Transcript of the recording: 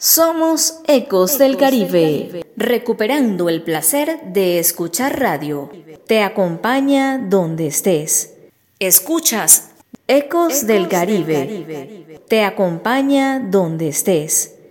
Somos Ecos del Caribe, recuperando el placer de escuchar radio. Te acompaña donde estés. Escuchas Ecos del Caribe. Te acompaña donde estés.